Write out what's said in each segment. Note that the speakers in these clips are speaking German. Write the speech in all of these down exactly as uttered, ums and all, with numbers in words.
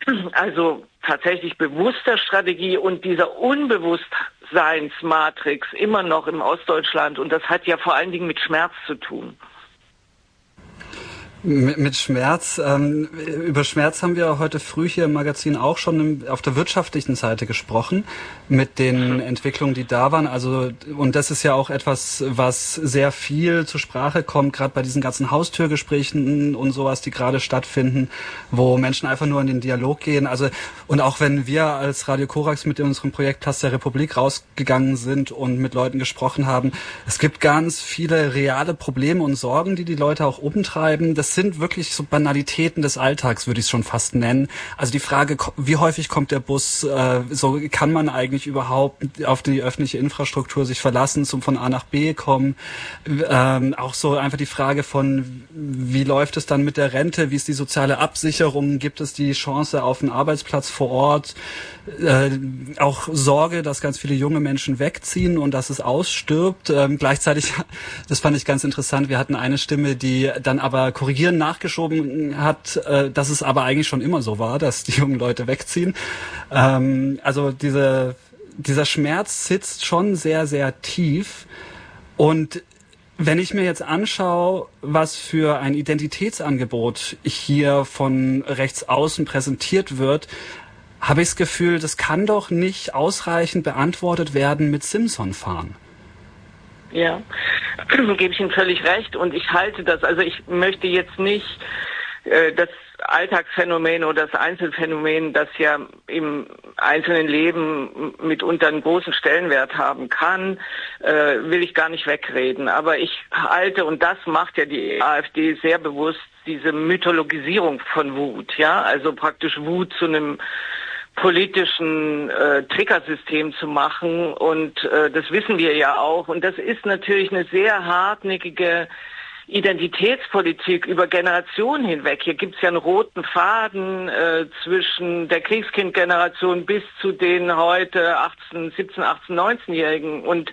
also tatsächlich bewusster Strategie und dieser Unbewusstseinsmatrix immer noch im Ostdeutschland. Und das hat ja vor allen Dingen mit Schmerz zu tun. Mit, mit Schmerz. Ähm, über Schmerz haben wir heute früh hier im Magazin auch schon im, auf der wirtschaftlichen Seite gesprochen, mit den Entwicklungen, die da waren. Also, und das ist ja auch etwas, was sehr viel zur Sprache kommt, gerade bei diesen ganzen Haustürgesprächen und sowas, die gerade stattfinden, wo Menschen einfach nur in den Dialog gehen. Also, und auch wenn wir als Radio Korax mit unserem Projekt Platz der Republik rausgegangen sind und mit Leuten gesprochen haben, es gibt ganz viele reale Probleme und Sorgen, die die Leute auch umtreiben. Das sind wirklich so Banalitäten des Alltags, würde ich es schon fast nennen. Also die Frage, wie häufig kommt der Bus, äh, so kann man eigentlich überhaupt auf die öffentliche Infrastruktur sich verlassen, zum von A nach B kommen. Ähm, auch so einfach die Frage von, wie läuft es dann mit der Rente, wie ist die soziale Absicherung, gibt es die Chance auf einen Arbeitsplatz vor Ort, äh, auch Sorge, dass ganz viele junge Menschen wegziehen und dass es ausstirbt. Ähm, gleichzeitig, das fand ich ganz interessant, wir hatten eine Stimme, die dann aber korrigiert nachgeschoben hat, äh, dass es aber eigentlich schon immer so war, dass die jungen Leute wegziehen. Ähm, also diese, dieser Schmerz sitzt schon sehr, sehr tief. Und wenn ich mir jetzt anschaue, was für ein Identitätsangebot hier von rechts außen präsentiert wird, habe ich das Gefühl, das kann doch nicht ausreichend beantwortet werden mit Simson-Fahren. Ja, gebe ich Ihnen völlig recht und ich halte das, also ich möchte jetzt nicht äh, das Alltagsphänomen oder das Einzelfänomen, das ja im einzelnen Leben mitunter einen großen Stellenwert haben kann, äh, will ich gar nicht wegreden. Aber ich halte, und das macht ja die AfD sehr bewusst, diese Mythologisierung von Wut, ja, also praktisch Wut zu einem politischen äh, Triggersystem zu machen und äh, das wissen wir ja auch und das ist natürlich eine sehr hartnäckige Identitätspolitik über Generationen hinweg. Hier gibt es ja einen roten Faden äh, zwischen der Kriegskindgeneration bis zu den heute achtzehn, siebzehn, achtzehn, neunzehnjährigen und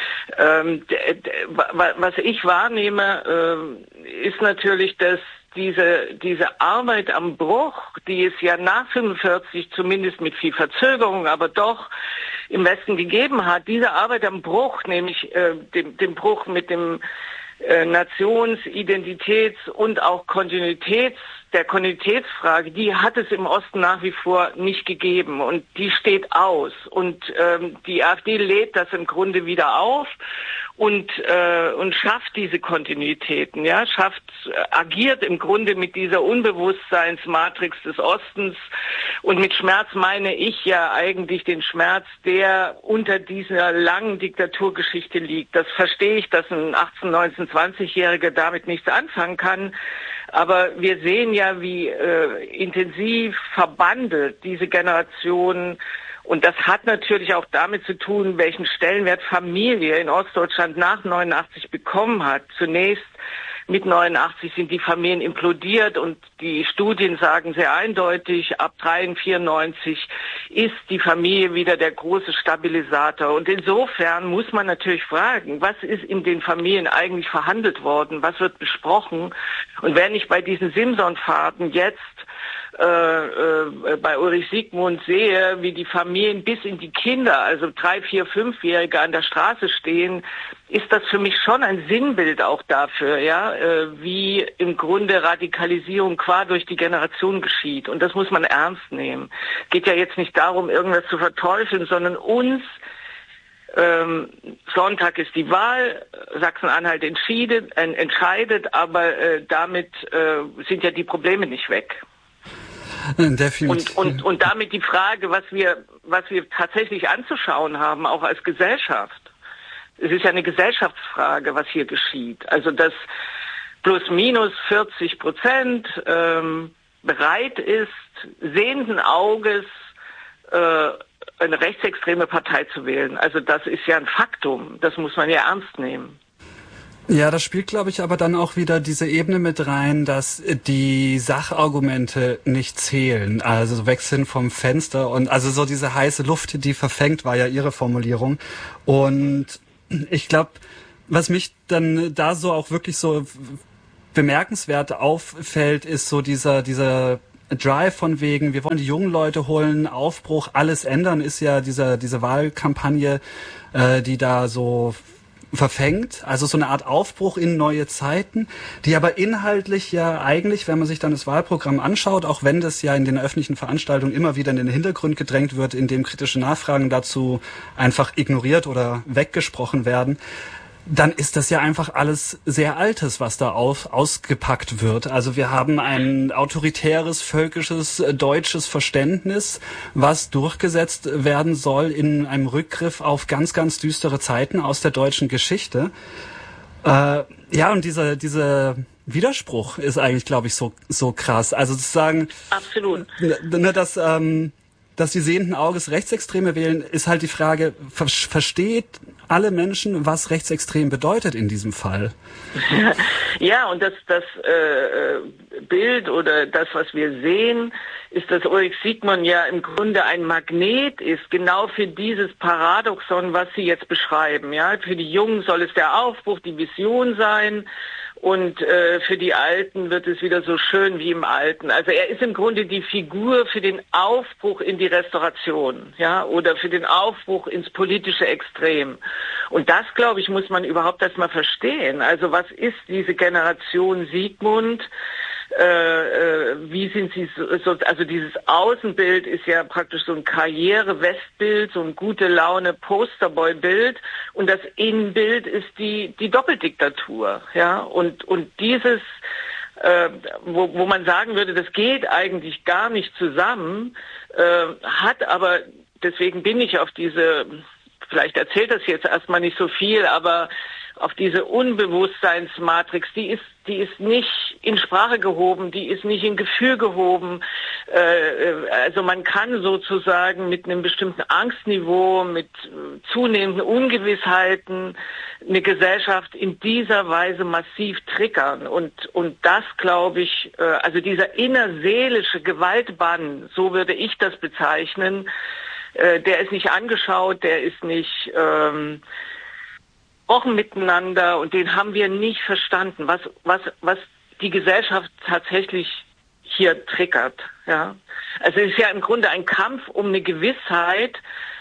ähm, d- d- was ich wahrnehme, äh, ist natürlich, dass diese diese Arbeit am Bruch, die es ja nach fünfundvierzig zumindest mit viel Verzögerung, aber doch im Westen gegeben hat, diese Arbeit am Bruch, nämlich äh, dem, dem Bruch mit dem äh, Nations-, Identitäts- und auch Kontinuitäts, der Kontinuitätsfrage, die hat es im Osten nach wie vor nicht gegeben und die steht aus und ähm, die AfD lädt das im Grunde wieder auf und äh, und schafft diese Kontinuitäten, ja, schafft, äh, agiert im Grunde mit dieser Unbewusstseinsmatrix des Ostens und mit Schmerz meine ich ja eigentlich den Schmerz, der unter dieser langen Diktaturgeschichte liegt. Das verstehe ich, dass ein achtzehn-, neunzehn-, zwanzigjähriger damit nichts anfangen kann, aber wir sehen ja, wie äh, intensiv verbandelt diese Generation. Und das hat natürlich auch damit zu tun, welchen Stellenwert Familie in Ostdeutschland nach neunundachtzig bekommen hat. Zunächst mit neunundachtzig sind die Familien implodiert und die Studien sagen sehr eindeutig, ab dreiundneunzig, vierundneunzig ist die Familie wieder der große Stabilisator. Und insofern muss man natürlich fragen, was ist in den Familien eigentlich verhandelt worden, was wird besprochen? Und wenn ich bei diesen Simson-Fahrten jetzt Äh, äh, bei Ulrich Siegmund sehe, wie die Familien bis in die Kinder, also drei, vier, fünfjährige an der Straße stehen, ist das für mich schon ein Sinnbild auch dafür, ja, äh, wie im Grunde Radikalisierung qua durch die Generation geschieht. Und das muss man ernst nehmen. Geht ja jetzt nicht darum, irgendwas zu verteufeln, sondern uns Ähm, Sonntag ist die Wahl, Sachsen-Anhalt entscheidet, äh, entscheidet, aber äh, damit äh, sind ja die Probleme nicht weg. Und, und, und damit die Frage, was wir, was wir tatsächlich anzuschauen haben, auch als Gesellschaft. Es ist ja eine Gesellschaftsfrage, was hier geschieht. Also, dass plus minus vierzig Prozent ähm, bereit ist, sehenden Auges äh, eine rechtsextreme Partei zu wählen. Also, das ist ja ein Faktum. Das muss man ja ernst nehmen. Ja, das spielt, glaube ich, aber dann auch wieder diese Ebene mit rein, dass die Sachargumente nicht zählen. Also weg sind vom Fenster und also so diese heiße Luft, die verfängt, war ja Ihre Formulierung. Und ich glaube, was mich dann da so auch wirklich so bemerkenswert auffällt, ist so dieser dieser Drive von wegen, wir wollen die jungen Leute holen, Aufbruch, alles ändern, ist ja dieser, diese Wahlkampagne, äh, die da so verfängt, also so eine Art Aufbruch in neue Zeiten, die aber inhaltlich ja eigentlich, wenn man sich dann das Wahlprogramm anschaut, auch wenn das ja in den öffentlichen Veranstaltungen immer wieder in den Hintergrund gedrängt wird, indem kritische Nachfragen dazu einfach ignoriert oder weggesprochen werden, dann ist das ja einfach alles sehr Altes, was da auf, ausgepackt wird. Also wir haben ein autoritäres, völkisches, äh, deutsches Verständnis, was durchgesetzt werden soll in einem Rückgriff auf ganz, ganz düstere Zeiten aus der deutschen Geschichte. Äh, ja, und dieser, dieser Widerspruch ist eigentlich, glaube ich, so, so krass. Also zu sagen, absolut, ne, dass, ähm, dass die sehenden Auges Rechtsextreme wählen, ist halt die Frage, ver- versteht alle Menschen, was rechtsextrem bedeutet in diesem Fall? Ja, und das, das äh, Bild oder das, was wir sehen, ist, dass Ulrich Siegmann ja im Grunde ein Magnet ist, genau für dieses Paradoxon, was Sie jetzt beschreiben. Ja, für die Jungen soll es der Aufbruch, die Vision sein. Und äh, für die Alten wird es wieder so schön wie im Alten. Also er ist im Grunde die Figur für den Aufbruch in die Restauration, ja, oder für den Aufbruch ins politische Extrem. Und das, glaube ich, muss man überhaupt erst mal verstehen. Also was ist diese Generation Siegmund? Äh, äh, wie sind sie so, so, also dieses Außenbild ist ja praktisch so ein Karriere-Westbild, so ein gute Laune Posterboy-Bild, und das Innenbild ist die die Doppeldiktatur, ja, und und dieses äh, wo wo man sagen würde, das geht eigentlich gar nicht zusammen, äh, hat aber, deswegen bin ich auf diese, vielleicht erzählt das jetzt erstmal nicht so viel, aber auf diese Unbewusstseinsmatrix, die ist, die ist nicht in Sprache gehoben, die ist nicht in Gefühl gehoben. Äh, also man kann sozusagen mit einem bestimmten Angstniveau, mit zunehmenden Ungewissheiten eine Gesellschaft in dieser Weise massiv triggern. Und, und das, glaube ich, äh, also dieser innerseelische Gewaltbann, so würde ich das bezeichnen, äh, der ist nicht angeschaut, der ist nicht ähm, Wochen miteinander, und den haben wir nicht verstanden, was was was die Gesellschaft tatsächlich hier triggert. Ja, also es ist ja im Grunde ein Kampf um eine Gewissheit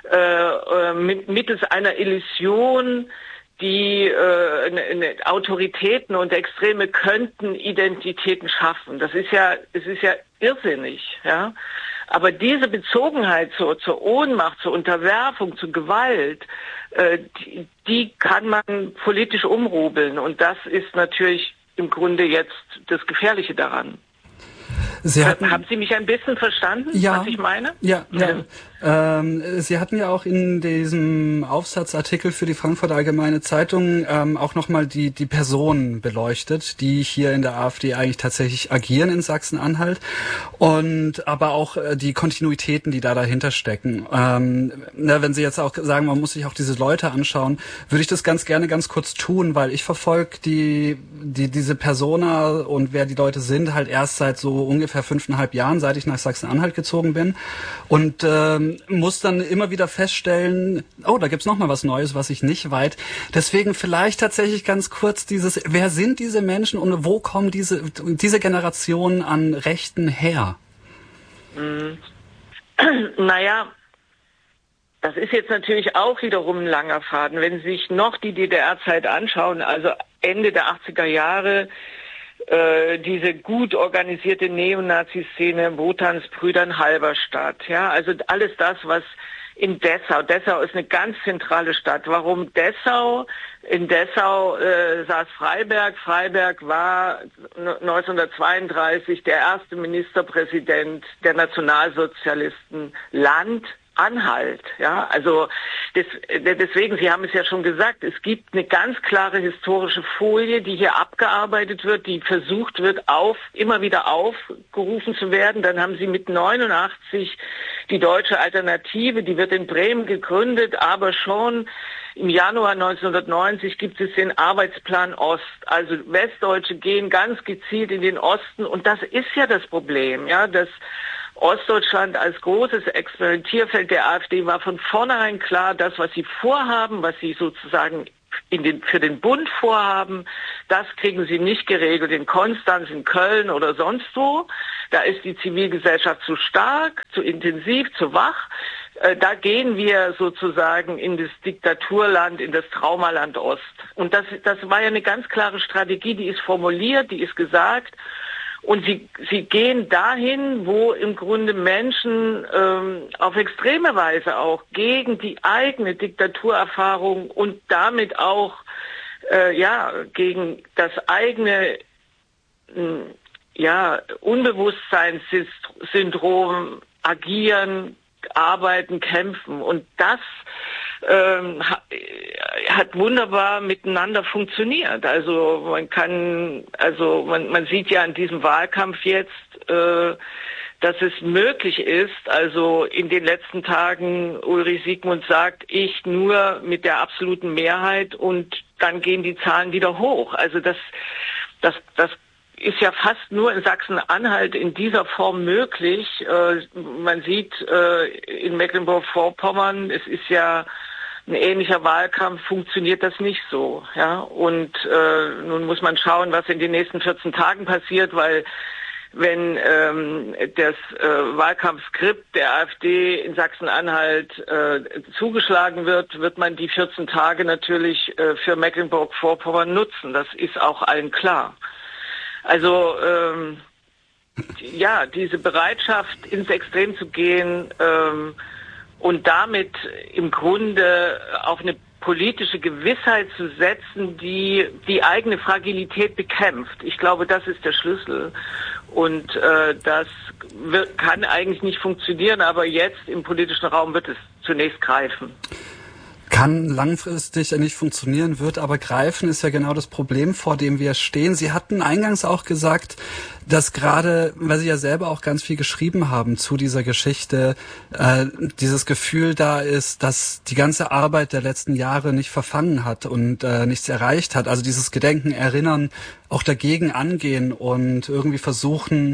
äh, mit, mittels einer Illusion, die äh, eine, eine Autoritäten und Extreme könnten Identitäten schaffen. Das ist ja es ist ja irrsinnig. Ja. Aber diese Bezogenheit zur, zur Ohnmacht, zur Unterwerfung, zur Gewalt, äh, die, die kann man politisch umrubeln. Und das ist natürlich im Grunde jetzt das Gefährliche daran. Sie hatten, Haben Sie mich ein bisschen verstanden, ja, was ich meine? Ja, ja. ja. Ähm, Sie hatten ja auch in diesem Aufsatzartikel für die Frankfurter Allgemeine Zeitung ähm, auch nochmal die, die Personen beleuchtet, die hier in der AfD eigentlich tatsächlich agieren in Sachsen-Anhalt, und aber auch äh, die Kontinuitäten, die da dahinter stecken. Ähm, na, wenn Sie jetzt auch sagen, man muss sich auch diese Leute anschauen, würde ich das ganz gerne ganz kurz tun, weil ich verfolge die, die, diese Persona und wer die Leute sind halt erst seit so ungefähr fünfeinhalb Jahren, seit ich nach Sachsen-Anhalt gezogen bin, und ähm, muss dann immer wieder feststellen, oh, da gibt's noch mal was Neues, was ich nicht weiß. Deswegen vielleicht tatsächlich ganz kurz dieses, wer sind diese Menschen und wo kommen diese diese Generation an Rechten her? Mhm. Naja, das ist jetzt natürlich auch wiederum ein langer Faden. Wenn Sie sich noch die D D R-Zeit anschauen, also Ende der achtziger Jahre, äh, diese gut organisierte Neonazi-Szene, Wotans Brüdern Halberstadt, ja, also alles das, was in Dessau, Dessau ist eine ganz zentrale Stadt. Warum Dessau? In Dessau äh, saß Freiberg. Freiberg war neunzehnhundertzweiunddreißig der erste Ministerpräsident der Nationalsozialisten Land Anhalt, ja, also des, deswegen, Sie haben es ja schon gesagt, es gibt eine ganz klare historische Folie, die hier abgearbeitet wird, die versucht wird, auf, immer wieder aufgerufen zu werden. Dann haben Sie mit neunundachtzig die Deutsche Alternative, die wird in Bremen gegründet, aber schon im Januar neunzehnhundertneunzig gibt es den Arbeitsplan Ost. Also Westdeutsche gehen ganz gezielt in den Osten, und das ist ja das Problem, ja, dass Ostdeutschland als großes Experimentierfeld der AfD war von vornherein klar, das, was sie vorhaben, was sie sozusagen in den, für den Bund vorhaben, das kriegen sie nicht geregelt in Konstanz, in Köln oder sonst wo. da ist die Zivilgesellschaft zu stark, zu intensiv, zu wach. Da gehen wir sozusagen in das Diktaturland, in das Traumaland Ost. Und das, das war ja eine ganz klare Strategie, die ist formuliert, die ist gesagt. Und sie, sie gehen dahin, wo im Grunde Menschen ähm, auf extreme Weise auch gegen die eigene Diktaturerfahrung und damit auch äh, ja gegen das eigene äh, ja Unbewusstseinssyndrom agieren, arbeiten, kämpfen. Und das ähm, hat wunderbar miteinander funktioniert. Also man kann, also man, man sieht ja an diesem Wahlkampf jetzt, äh, dass es möglich ist. Also in den letzten Tagen, Ulrich Siegmund sagt, ich nur mit der absoluten Mehrheit, und dann gehen die Zahlen wieder hoch. Also das, das, das ist ja fast nur in Sachsen-Anhalt in dieser Form möglich. Äh, man sieht äh, in Mecklenburg-Vorpommern, es ist ja ein ähnlicher Wahlkampf, funktioniert das nicht so. Ja? Und äh, nun muss man schauen, was in den nächsten vierzehn Tagen passiert, weil wenn ähm, das äh, Wahlkampfskript der AfD in Sachsen-Anhalt äh, zugeschlagen wird, wird man die vierzehn Tage natürlich äh, für Mecklenburg-Vorpommern nutzen. Das ist auch allen klar. Also ähm, ja, diese Bereitschaft, ins Extrem zu gehen ähm, und damit im Grunde auf eine politische Gewissheit zu setzen, die die eigene Fragilität bekämpft. Ich glaube, das ist der Schlüssel. Und äh, das wird, kann eigentlich nicht funktionieren, aber jetzt im politischen Raum wird es zunächst greifen. Kann langfristig nicht funktionieren, wird aber greifen, ist ja genau das Problem, vor dem wir stehen. Sie hatten eingangs auch gesagt, dass gerade, weil Sie ja selber auch ganz viel geschrieben haben zu dieser Geschichte, äh, dieses Gefühl da ist, dass die ganze Arbeit der letzten Jahre nicht verfangen hat und äh, nichts erreicht hat. Also dieses Gedenken, Erinnern, auch dagegen angehen und irgendwie versuchen,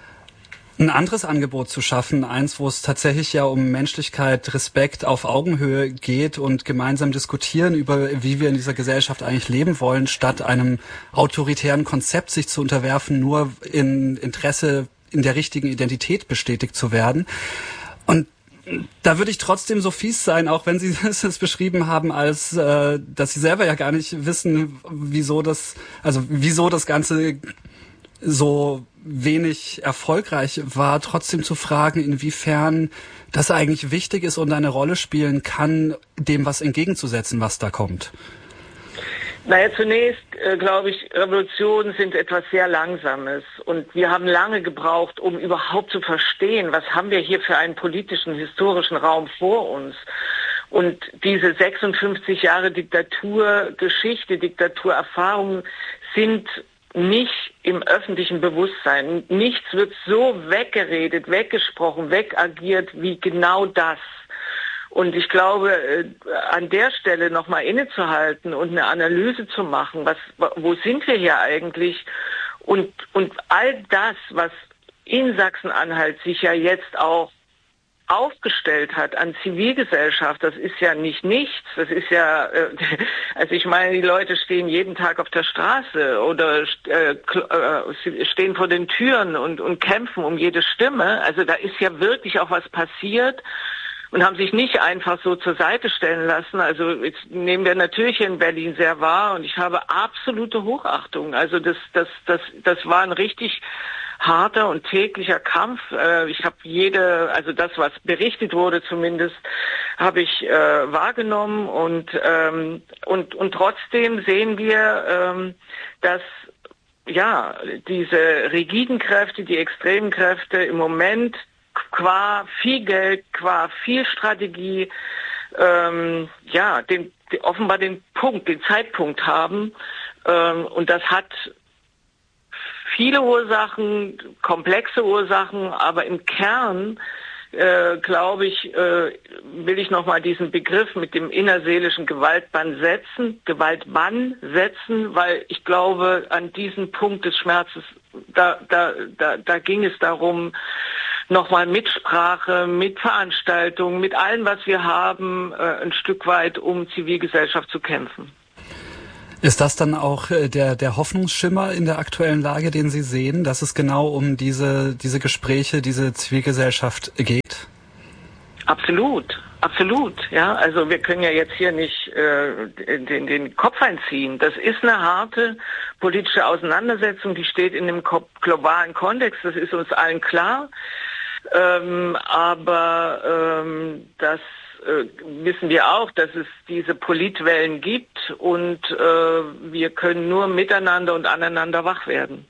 ein anderes Angebot zu schaffen, eins, wo es tatsächlich ja um Menschlichkeit, Respekt auf Augenhöhe geht und gemeinsam diskutieren über, wie wir in dieser Gesellschaft eigentlich leben wollen, statt einem autoritären Konzept sich zu unterwerfen, nur in Interesse in der richtigen Identität bestätigt zu werden. Und da würde ich trotzdem so fies sein, auch wenn Sie es beschrieben haben, als äh, dass Sie selber ja gar nicht wissen, wieso das, also wieso das Ganze so wenig erfolgreich war, trotzdem zu fragen, inwiefern das eigentlich wichtig ist und eine Rolle spielen kann, dem was entgegenzusetzen, was da kommt. Naja, zunächst äh, glaube ich, Revolutionen sind etwas sehr Langsames, und wir haben lange gebraucht, um überhaupt zu verstehen, was haben wir hier für einen politischen, historischen Raum vor uns. Und diese sechsundfünfzig Jahre Diktaturgeschichte, Diktaturerfahrung sind nicht im öffentlichen Bewusstsein. Nichts wird so weggeredet, weggesprochen, wegagiert wie genau das. Und ich glaube, an der Stelle nochmal innezuhalten und eine Analyse zu machen, was, wo sind wir hier eigentlich? Und, und all das, was in Sachsen-Anhalt sich ja jetzt auch aufgestellt hat an Zivilgesellschaft, das ist ja nicht nichts. Das ist ja, also ich meine, die Leute stehen jeden Tag auf der Straße oder äh, stehen vor den Türen und, und kämpfen um jede Stimme. Also da ist ja wirklich auch was passiert und haben sich nicht einfach so zur Seite stellen lassen. Also jetzt nehmen wir natürlich hier in Berlin sehr wahr, und ich habe absolute Hochachtung. Also das, das, das, das war ein richtig harter und täglicher Kampf. Ich habe jede, also das, was berichtet wurde zumindest, habe ich äh, wahrgenommen, und ähm, und und trotzdem sehen wir, ähm, dass ja diese rigiden Kräfte, die extremen Kräfte im Moment qua viel Geld, qua viel Strategie, ähm, ja, den, den offenbar den Punkt, den Zeitpunkt haben, ähm, und das hat viele Ursachen, komplexe Ursachen, aber im Kern, äh, glaube ich, äh, will ich nochmal diesen Begriff mit dem innerseelischen Gewaltbann setzen, Gewaltbann setzen, weil ich glaube, an diesem Punkt des Schmerzes, da, da, da, da ging es darum, nochmal mit Sprache, mit Veranstaltungen, mit allem, was wir haben, äh, ein Stück weit um Zivilgesellschaft zu kämpfen. Ist das dann auch der, der Hoffnungsschimmer in der aktuellen Lage, den Sie sehen, dass es genau um diese, diese Gespräche, diese Zivilgesellschaft geht? Absolut, absolut. Ja, also wir können ja jetzt hier nicht äh, den, den Kopf einziehen. Das ist eine harte politische Auseinandersetzung, die steht in dem globalen Kontext, das ist uns allen klar. Ähm, aber ähm, das äh, wissen wir auch, dass es diese Politwellen gibt und äh, wir können nur miteinander und aneinander wach werden.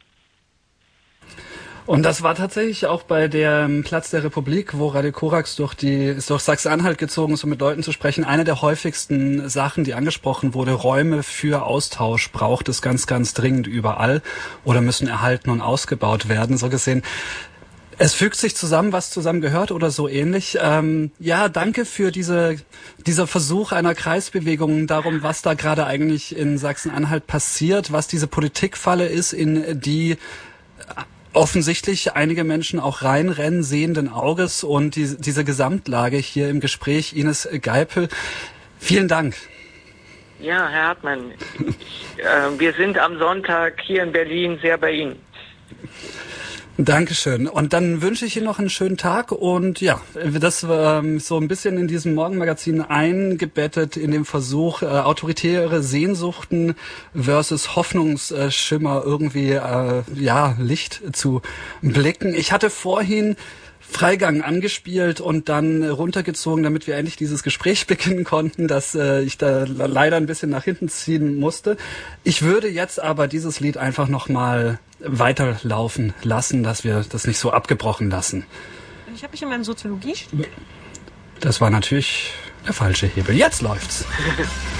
Und das war tatsächlich auch bei dem Platz der Republik, wo Radio Korax durch die, ist durch Sachsen-Anhalt gezogen ist, um mit Leuten zu sprechen. Eine der häufigsten Sachen, die angesprochen wurde, Räume für Austausch braucht es ganz, ganz dringend überall oder müssen erhalten und ausgebaut werden. So gesehen, es fügt sich zusammen, was zusammengehört oder so ähnlich. Ähm, ja, danke für diese, dieser Versuch einer Kreisbewegung darum, was da gerade eigentlich in Sachsen-Anhalt passiert, was diese Politikfalle ist, in die offensichtlich einige Menschen auch reinrennen, sehenden Auges, und die, diese Gesamtlage hier im Gespräch. Ines Geipel, vielen Dank. Ja, Herr Hartmann, ich, äh, wir sind am Sonntag hier in Berlin sehr bei Ihnen. Dankeschön. Und dann wünsche ich Ihnen noch einen schönen Tag und ja, das ähm, so ein bisschen in diesem Morgenmagazin eingebettet in dem Versuch, äh, autoritäre Sehnsuchten versus Hoffnungsschimmer irgendwie äh, ja Licht zu blicken. Ich hatte vorhin Freigang angespielt und dann runtergezogen, damit wir endlich dieses Gespräch beginnen konnten, dass äh, ich da leider ein bisschen nach hinten ziehen musste. Ich würde jetzt aber dieses Lied einfach nochmal weiterlaufen lassen, dass wir das nicht so abgebrochen lassen. Ich habe mich in meinem Soziologie... Das war natürlich der falsche Hebel. Jetzt läuft's.